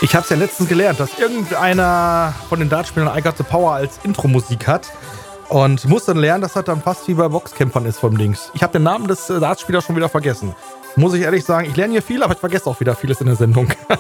Ich habe es ja letztens gelernt, dass irgendeiner von den Dartspielern I Got the Power als Intro-Musik hat und muss dann lernen, dass das dann fast wie bei Boxkämpfern ist vom Dings. Ich habe den Namen des Dartspielers schon wieder vergessen. Muss ich ehrlich sagen, ich lerne hier viel, aber ich vergesse auch wieder vieles in der Sendung.